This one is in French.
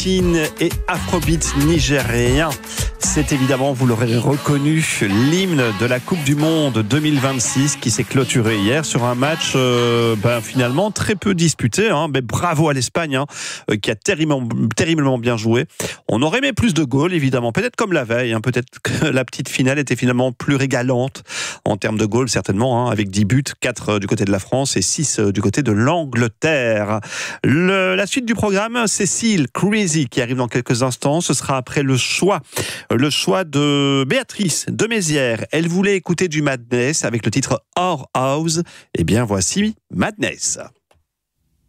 latine et afrobeat nigérien. C'est évidemment, vous l'aurez reconnu, l'hymne de la Coupe du Monde 2026 qui s'est clôturé hier sur un match finalement très peu disputé. Mais bravo à l'Espagne qui a terriblement bien joué. On aurait aimé plus de goals évidemment, peut-être comme la veille. Peut-être que la petite finale était finalement plus régalante en termes de goals certainement, avec 10 buts, 4 du côté de la France et 6 du côté de l'Angleterre. La suite du programme, Cécile Crazy qui arrive dans quelques instants. Ce sera après le choix de Béatrice de Mézières. Elle voulait écouter du Madness avec le titre Our House. Eh bien, voici Madness.